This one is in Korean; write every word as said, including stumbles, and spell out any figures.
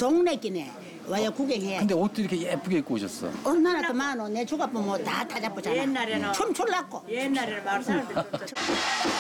동네끼네 와야 구경해. 근데 옷도 이렇게 예쁘게 입고 오셨어. 얼마나 더 많어. 내 주가보 뭐다 타잡고잖아. 옛날에는 춤출라고. 옛날에는 마을 사람들